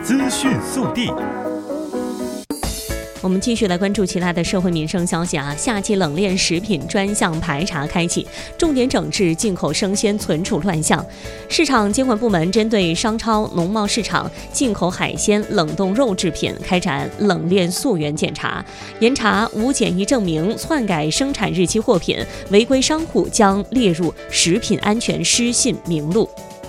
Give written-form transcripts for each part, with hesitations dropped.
资讯速递。 我们继续来关注其他的社会民生消息啊。夏季冷链食品专项排查开启，重点整治进口生鲜存储乱象。市场监管部门针对商超、农贸市场进口海鲜、冷冻肉制品开展冷链溯源检查，严查无检疫证明、篡改生产日期货品，违规商户将列入食品安全失信名录。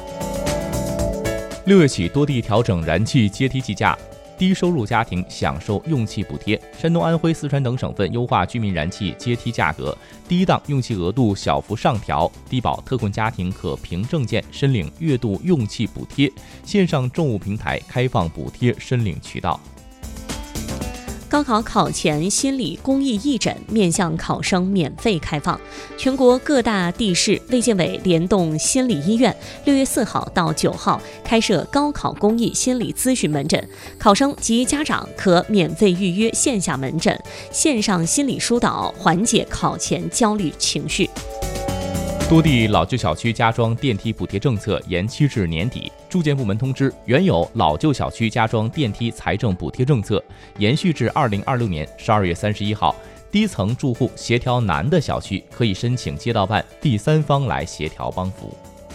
6月起，多地调整燃气阶梯计价。低收入家庭享受用气补贴，山东、安徽、四川等省份优化居民燃气阶梯价格，低档用气额度小幅上调，低保特困家庭可凭证件申领月度用气补贴，线上政务平台开放补贴申领渠道。 高考考前心理公益义诊面向考生免费开放，全国各大地市卫健委联动心理医院6月4号到9号开设高考公益心理咨询门诊，考生及家长可免费预约线下门诊，线上心理疏导，缓解考前焦虑情绪。 多地老旧小区加装电梯补贴政策延期至年底。住建部门通知，原有老旧小区加装电梯财政补贴政策延续至2026年12月31号。低层住户协调难的小区可以申请街道办第三方来协调帮扶。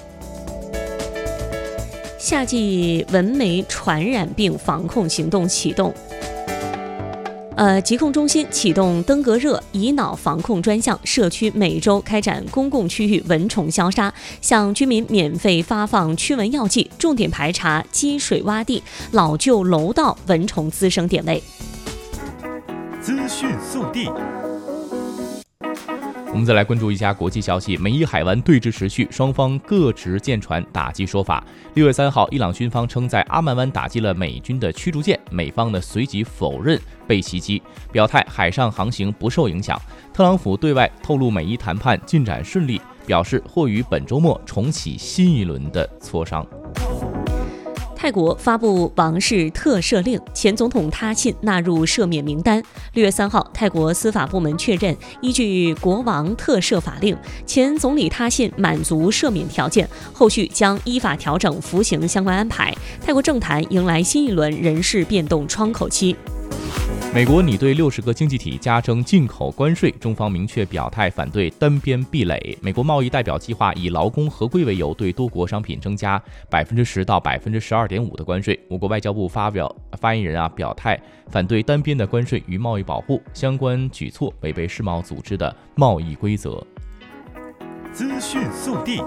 夏季蚊媒传染病防控行动启动。疾控中心启动登革热乙脑防控专项，社区每周开展公共区域蚊虫消杀，向居民免费发放驱蚊药剂，重点排查积水洼地、老旧楼道蚊虫滋生点位。 资讯速递。 我们再来关注一下国际消息，美伊海湾对峙持续，双方各执舰船打击说法。6月3号，伊朗军方称在阿曼湾打击了美军的驱逐舰，美方呢随即否认被袭击，表态海上航行不受影响。特朗普对外透露美伊谈判进展顺利，表示或于本周末重启新一轮的磋商。 泰国发布王室特赦令，前总统他信纳入赦免名单。6月3号，泰国司法部门确认，依据国王特赦法令，前总理他信满足赦免条件，后续将依法调整服刑相关安排。泰国政坛迎来新一轮人事变动窗口期。 美国拟对60个经济体加征进口关税，中方明确表态反对单边壁垒。美国贸易代表计划以劳工合规为由，对多国商品增加10%到12.5%的关税。我国外交部发言人表态反对单边的关税与贸易保护，相关举措违背世贸组织的贸易规则。 资讯速递。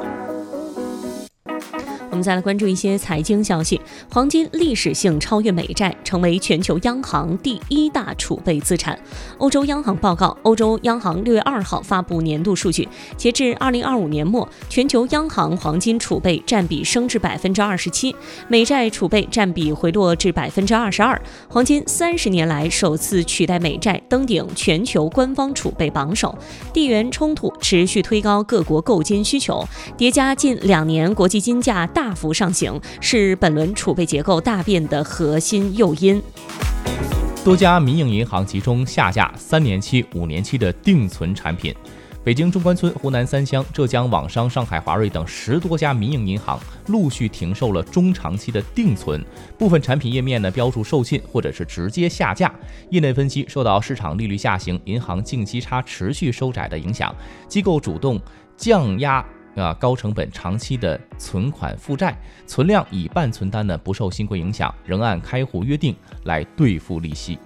我们再来关注一些财经消息。黄金历史性超越美债，成为全球央行第1大储备资产。欧洲央行报告，欧洲央行6月2号发布年度数据，截至2025年末，全球央行黄金储备占比升至27%，美债储备占比回落至22%。黄金30年来首次取代美债登顶全球官方储备榜首。地缘冲突持续推高各国购金需求，叠加近2年国际金价大幅上行，是本轮储备结构大变的核心诱因。 多家民营银行集中下架3年期、5年期的定存产品。北京中关村、湖南三湘、浙江网商、上海华瑞等10多家民营银行陆续停售了中长期的定存，部分产品页面呢标注售罄或者是直接下架。业内分析，受到市场利率下行、银行净息差持续收窄的影响，机构主动降压高成本长期的存款负债，存量已办存单呢不受新规影响，仍按开户约定来兑付利息。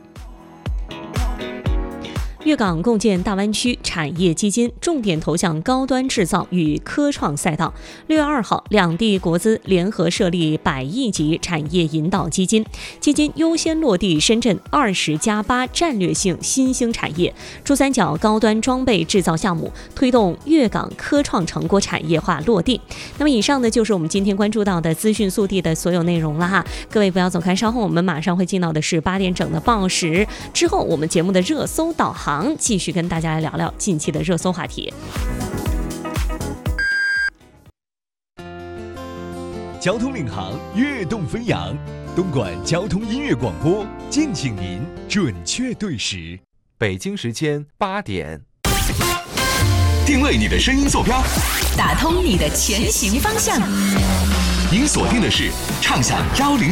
粤港共建大湾区产业基金重点投向高端制造与科创赛道。6月2号，两地国资联合设立100亿级产业引导基金，基金优先落地深圳20+8战略性新兴产业、珠三角高端装备制造项目，推动粤港科创成果产业化落地。那么以上呢就是我们今天关注到的资讯速递的所有内容了哈，各位不要走开，稍后我们马上会进到的是8点整的报时，之后我们节目的热搜导航继续跟大家来聊聊近期的热搜话题。 交通领航，跃动飞扬，东莞交通音乐广播，敬请您准确对时。 北京时间8点， 定位你的声音坐标， 打通你的前行方向。 您锁定的是畅享10